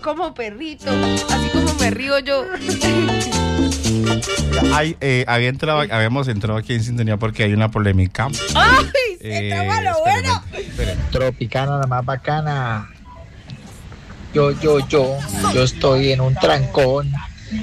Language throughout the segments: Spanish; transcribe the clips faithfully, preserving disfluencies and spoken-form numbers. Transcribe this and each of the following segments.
como perrito, así como me río yo. Hay, eh, había entrado, habíamos entrado aquí en sintonía porque hay una polémica. ¡Ay! Se eh, traba lo bueno. Tropicana, la más bacana. Yo, yo, yo, yo estoy en un trancón.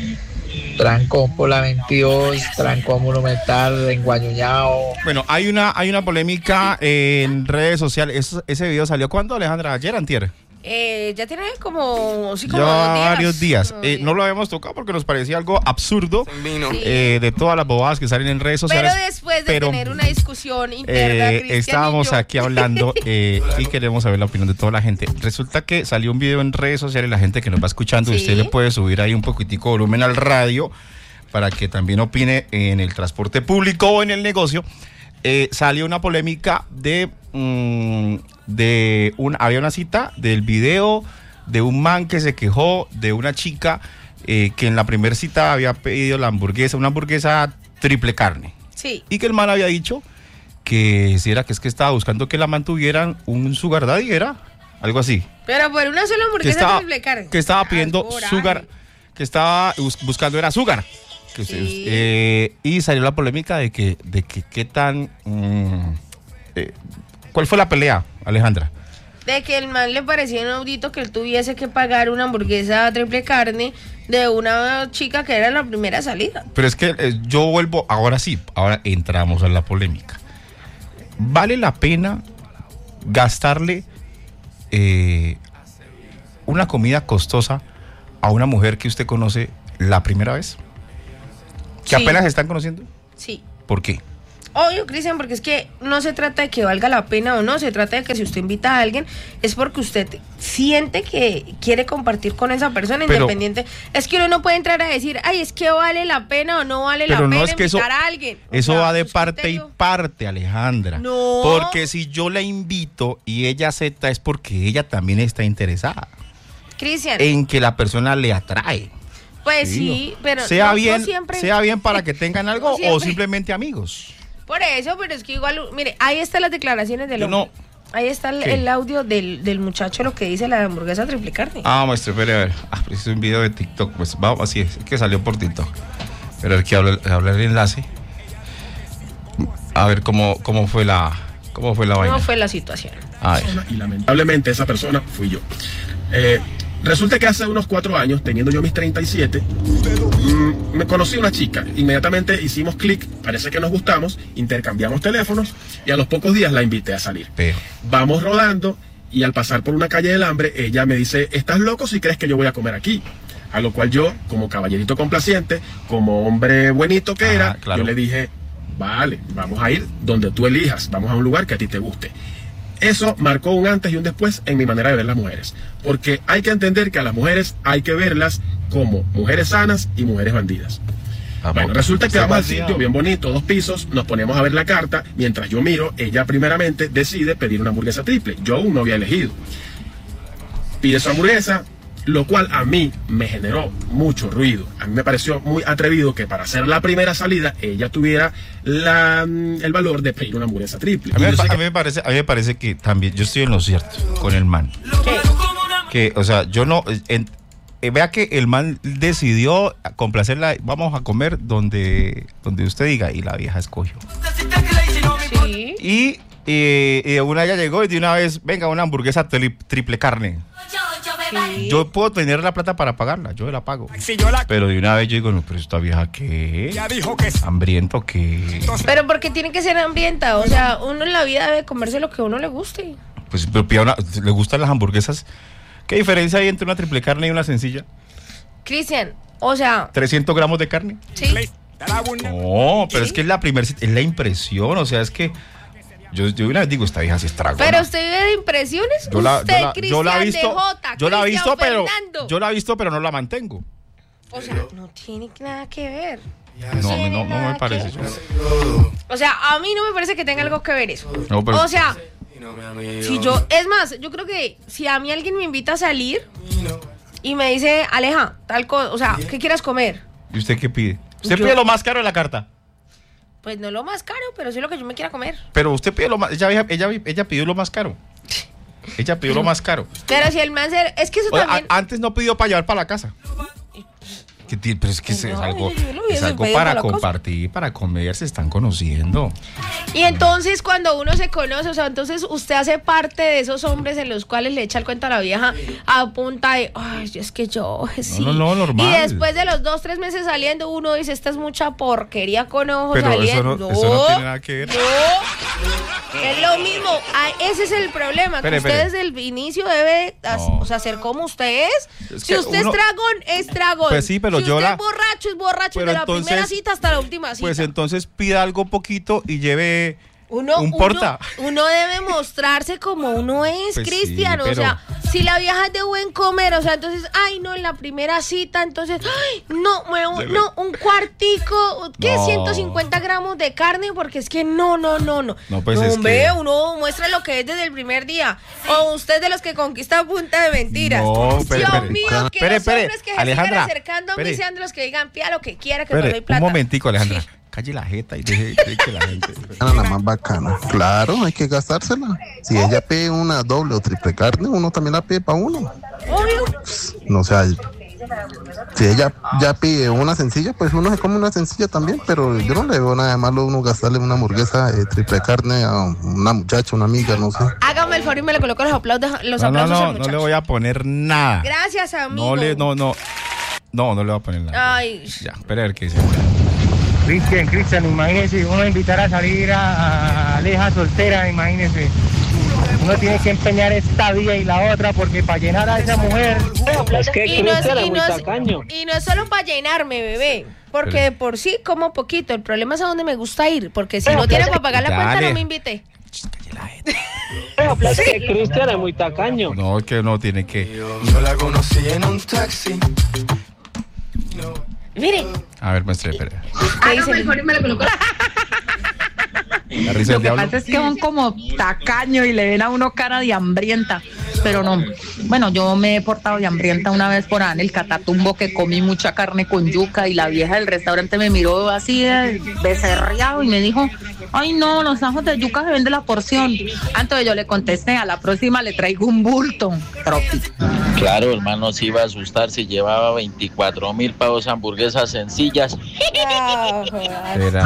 Trancón por la veintidós, trancón monumental en Guañuñao. Bueno, hay una, hay una polémica en redes sociales. Eso, ese video salió ¿cuándo, Alejandra? ¿Ayer, antier? Eh, ya tiene como, sí, como ya días. varios días. No, eh, no lo habíamos tocado porque nos parecía algo absurdo, sí. eh, de todas las bobadas que salen en redes sociales. Pero después de pero, tener una discusión interna, eh, estábamos aquí hablando eh, y queremos saber la opinión de toda la gente. Resulta que salió un video en redes sociales, la gente que nos va escuchando, sí. Usted le puede subir ahí un poquitico volumen al radio para que también opine en el transporte público o en el negocio. Eh, salió una polémica de mmm, de un, había una cita del video de un man que se quejó de una chica eh, que en la primera cita había pedido la hamburguesa, una hamburguesa triple carne. Sí. Y que el man había dicho que si era que es que estaba buscando que la mantuvieran un sugar daddy, era algo así. Pero por una sola hamburguesa estaba, triple carne. Que estaba pidiendo ah, sugar, que estaba bus, buscando era sugar. Que usted, sí. eh, y salió la polémica de que de que qué tan mmm, eh, ¿cuál fue la pelea, Alejandra? De que el man le parecía inaudito que él tuviese que pagar una hamburguesa triple carne de una chica que era la primera salida. Pero es que eh, yo vuelvo, ahora sí, ahora entramos a la polémica. ¿Vale la pena gastarle eh, una comida costosa a una mujer que usted conoce la primera vez? ¿Que sí. apenas se están conociendo? Sí. ¿Por qué? Obvio, Cristian, porque es que no se trata de que valga la pena o no, se trata de que si usted invita a alguien es porque usted siente que quiere compartir con esa persona, pero, independiente. Es que uno no puede entrar a decir, ay, es que vale la pena o no vale la no pena es que invitar eso, a alguien. O eso sea, va de parte y parte, Alejandra. No. Porque si yo la invito y ella acepta es porque ella también está interesada. Cristian. En que la persona le atrae. Pues sí, sí, pero sea no, bien, no siempre, sea bien para que tengan algo no o simplemente amigos. Por eso, pero es que igual, mire, ahí están las declaraciones del hombre. No. Ahí está el, el audio del, del muchacho, lo que dice la hamburguesa triple carne. Ah, maestro, espere, a ver. Ah, pues es un video de TikTok, pues vamos, así es, que salió por TikTok. Pero el que habla, habla el enlace. A ver cómo, cómo fue la, cómo fue la vaina. ¿Cómo fue la situación? A ver. Y lamentablemente esa persona fui yo. Eh, Resulta que hace unos cuatro años, teniendo yo mis treinta y siete, mmm, me conocí a una chica. Inmediatamente hicimos clic, parece que nos gustamos, intercambiamos teléfonos y a los pocos días la invité a salir. Pero. Vamos rodando y al pasar por una calle del hambre, ella me dice, ¿estás loco si crees que yo voy a comer aquí? A lo cual yo, como caballerito complaciente, como hombre buenito que era, ah, claro. Yo le dije, vale, vamos a ir donde tú elijas, vamos a un lugar que a ti te guste. Eso marcó un antes y un después en mi manera de ver las mujeres, porque hay que entender que a las mujeres hay que verlas como mujeres sanas y mujeres bandidas. Ah, bueno, resulta que vamos al sitio bien bonito, dos pisos, nos ponemos a ver la carta, mientras yo miro, ella primeramente decide pedir una hamburguesa triple, yo aún no había elegido. Pide su hamburguesa, lo cual a mí me generó mucho ruido. A mí me pareció muy atrevido que para hacer la primera salida ella tuviera la, el valor de pedir una hamburguesa triple. A mí, a, mí me parece, a mí me parece que también yo estoy en lo cierto con el man. ¿Qué? Que, o sea, yo no... En, eh, vea que el man decidió complacerla, vamos a comer donde, donde usted diga, y la vieja escogió. Sí. Y, y, y una ella llegó y de una vez, venga, una hamburguesa tri, triple carne. Sí. Yo puedo tener la plata para pagarla, yo la pago. Sí, yo la... Pero de una vez yo digo, no, pero esta vieja ¿qué? Ya dijo que hambriento ¿qué? Pero porque tiene que ser hambrienta, o sea, uno en la vida debe comerse lo que a uno le guste. Pues pero pida una, le gustan las hamburguesas. ¿Qué diferencia hay entre una triple carne y una sencilla? Cristian, o sea, ¿trescientos gramos de carne? Sí. No, pero ¿sí? Es que es la primera, es la impresión, o sea, es que Yo, yo una vez digo, esta vieja se estragó. Pero usted vive de impresiones. Yo la, usted, yo la, yo la he visto, J, yo la he visto, pero Fernando. yo la he visto, pero no la mantengo. O sea, no tiene nada que ver. No, no, no, no me parece. Yo. O sea, a mí no me parece que tenga algo que ver eso. No, pero, o sea, si yo, es más, yo creo que si a mí alguien me invita a salir y me dice, Aleja, tal cosa, o sea, ¿qué quieras comer? ¿Y usted qué pide? ¿Usted yo, pide lo más caro de la carta? Pues no lo más caro, pero sí lo que yo me quiera comer. Pero usted pide lo más, ella, ella, ella pidió lo más caro. Ella pidió lo más caro. Pero si el man se... Es que eso Oye, también... a, antes no pidió para llevar para la casa. Que, pero es que no, es algo, es algo para, para compartir, para comer, se están conociendo. Y entonces cuando uno se conoce, o sea, entonces usted hace parte de esos hombres en los cuales le echa el cuento a la vieja a punta de, ay, es que yo, sí. No, no, no, normal. Y después de los dos, tres meses saliendo, uno dice, esta es mucha porquería con ojos pero saliendo. Eso no, eso no tiene nada que ver. No, es lo mismo. Ah, ese es el problema, espere, que usted espere. desde el inicio debe, no. o sea, ser como usted es. es si usted uno, es dragón, es dragón. Pues sí, pero si yo usted la... es borracho, es borracho, de la entonces, primera cita hasta la última cita. Pues entonces pida algo poquito y lleve uno, un porta. Uno, uno debe mostrarse como uno es, pues Cristian. Sí, pero... O sea, si la vieja es de buen comer, o sea, entonces, ay, no, en la primera cita, entonces, ay, no, no, no un cuartico, ¿qué? No. ciento cincuenta gramos de carne, porque es que no, no, no, no. No, pues no, es hombre, que... uno muestra lo que es desde el primer día. O usted de los que conquista a punta de mentiras. No, espere, Dios espere. mío, Espere, que los espere, hombres que se Alejandra, sigan acercando a mí sean de los que digan, pida lo que quiera, que espere, no doy plata. Un momentico, Alejandra. Calle la jeta y deje, deje que la gente... La más bacana. Claro, hay que gastársela. Si ella pide una doble o triple carne, uno también la pide para uno. Obvio. No, o sea, si ella ya pide una sencilla, pues uno se come una sencilla también, pero yo no le veo nada de malo uno gastarle una hamburguesa eh, triple carne a una muchacha, una amiga, no sé. Hágame el favor y me le coloco los aplausos, los no, aplausos no, al no, muchacho. No le voy a poner nada. Gracias, amigo. No le, no, no. No, no le voy a poner nada. Ay. Ya, espera a ver qué dice. Cristian, Cristian, imagínese, uno invitar a salir a, a Aleja soltera, imagínese. Uno tiene que empeñar esta vía y la otra, porque para llenar a esa mujer... Es que y, no es, es y, muy no tacaño. es, y no es solo para llenarme, bebé. Porque pero, de por sí como poquito. El problema es a dónde me gusta ir. Porque si no tiene para pagar la cuenta, no me invite. Es que Cristian es muy tacaño. No, que no tiene que... Yo la conocí en un taxi. Mire. A ver, muestre, espere. ¿Qué dice? Mejor me lo coloco. La risa Lo del que diablo. pasa es que son como tacaños y le ven a uno cara de hambrienta, pero no. Bueno, yo me he portado de hambrienta una vez por ahí en el Catatumbo, que comí mucha carne con yuca y la vieja del restaurante me miró así de becerriado y me dijo, ay no, los ajos de yuca se vende la porción. Entonces yo le contesté, a la próxima le traigo un bulto. Tropi. Claro, hermano, se iba a asustar si llevaba veinticuatro mil pavos hamburguesas sencillas. Oh, Será.